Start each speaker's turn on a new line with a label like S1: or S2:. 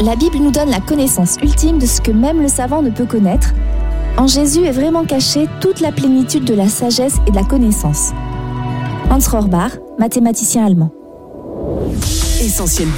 S1: La Bible nous donne la connaissance ultime de ce que même le savant ne peut connaître. En Jésus est vraiment cachée toute la plénitude de la sagesse et de la connaissance. Hans Rohrbach, mathématicien allemand.
S2: Essentiel